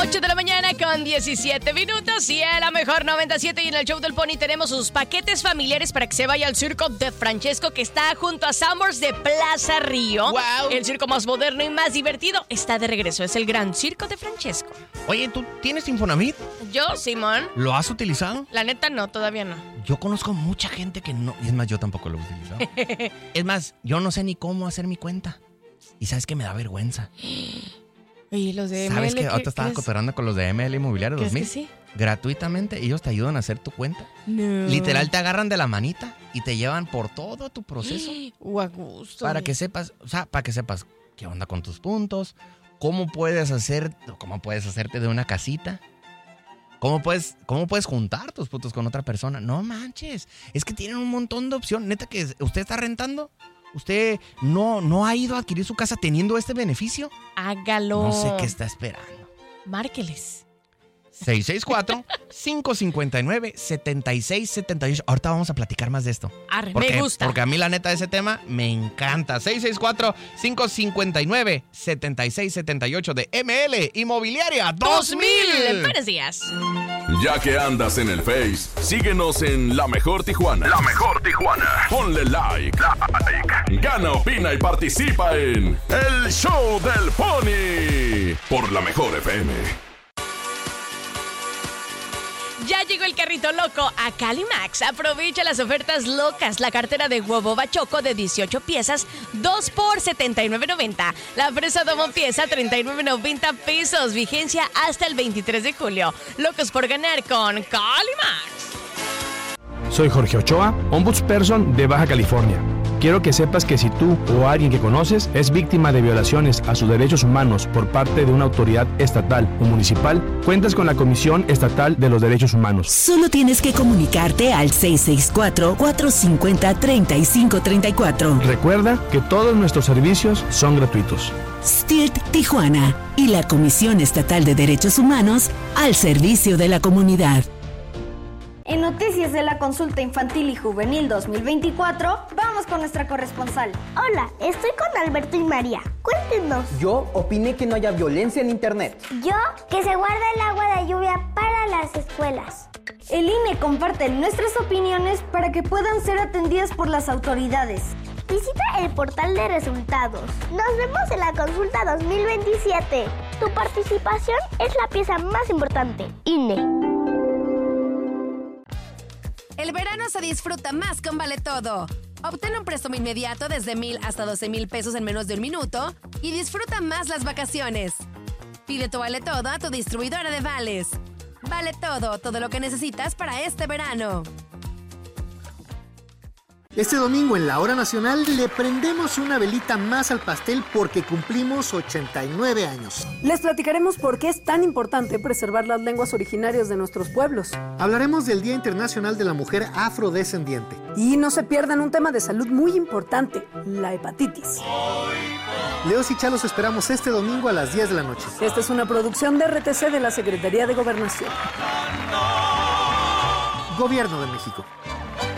8 de la mañana con 17 minutos y en la mejor 97 y en el show del Pony tenemos sus paquetes familiares para que se vaya al circo de Francesco que está junto a Summers de Plaza Río. Wow. El circo más moderno y más divertido está de regreso. Es el Gran Circo de Francesco. Oye, ¿tú tienes Infonavit? Yo, Simón, ¿Lo has utilizado? la neta no, todavía no. Yo conozco mucha gente que no. Y es más, yo tampoco lo he utilizado. Es más, yo no sé ni cómo hacer mi cuenta. Y sabes que me da vergüenza. Y los de ML, ¿Sabes que ahorita estaba ¿crees? cotorreando con los de ML Inmobiliario ¿Crees 2000? que sí? Gratuitamente, ellos te ayudan a hacer tu cuenta. No. Literal, te agarran de la manita y te llevan por todo tu proceso. A gusto. Para que sepas, qué onda con tus puntos, cómo puedes hacerte de una casita, cómo puedes juntar tus puntos con otra persona. No manches, es que tienen un montón de opciones. Neta que usted está rentando, usted no ha ido a adquirir su casa teniendo este beneficio. Hágalo. No sé qué está esperando. Márqueles. 664-559-7678. Ahorita vamos a platicar más de esto. Arre, me gusta. Porque a mí la neta ese tema me encanta. 664-559-7678 de ML Inmobiliaria 2000. Buenos días. Ya que andas en el Face, síguenos en La Mejor Tijuana. La Mejor Tijuana. Ponle like. Gana, opina y participa en El Show del Pony por La Mejor FM. Ya llegó el carrito loco a Calimax. Aprovecha las ofertas locas. La cartera de huevo bachoco de 18 piezas, 2 por $79.90. La fresa domo pieza, $39.90 pesos. Vigencia hasta el 23 de julio. Locos por ganar con Calimax. Soy Jorge Ochoa, Ombudsperson de Baja California. Quiero que sepas que si tú o alguien que conoces es víctima de violaciones a sus derechos humanos por parte de una autoridad estatal o municipal, cuentas con la Comisión Estatal de los Derechos Humanos. Solo tienes que comunicarte al 664-450-3534. Recuerda que todos nuestros servicios son gratuitos. STIRT Tijuana y la Comisión Estatal de Derechos Humanos al servicio de la comunidad. En Noticias de la Consulta Infantil y Juvenil 2024, vamos con nuestra corresponsal. Hola, estoy con Alberto y María. Cuéntenos. Yo opiné que no haya violencia en internet. Yo, que se guarde el agua de lluvia para las escuelas. El INE comparte nuestras opiniones para que puedan ser atendidas por las autoridades. Visita el portal de resultados. Nos vemos en la consulta 2027. Tu participación es la pieza más importante. INE. El verano se disfruta más con Vale Todo. Obtén un préstamo inmediato desde 1,000 hasta 12,000 pesos en menos de un minuto y disfruta más las vacaciones. Pide tu Vale Todo a tu distribuidora de vales. Vale Todo, todo lo que necesitas para este verano. Este domingo en la Hora Nacional le prendemos una velita más al pastel porque cumplimos 89 años. Les platicaremos por qué es tan importante preservar las lenguas originarias de nuestros pueblos. Hablaremos del Día Internacional de la Mujer Afrodescendiente. Y no se pierdan un tema de salud muy importante, la hepatitis. Leos y Chalos esperamos este domingo a las 10 de la noche. Esta es una producción de RTC de la Secretaría de Gobernación. Gobierno de México.